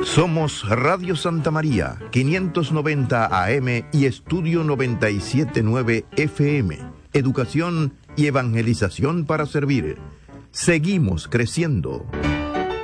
Somos Radio Santa María, 590 AM y Estudio 97.9 FM. Educación y evangelización para servir. Seguimos creciendo.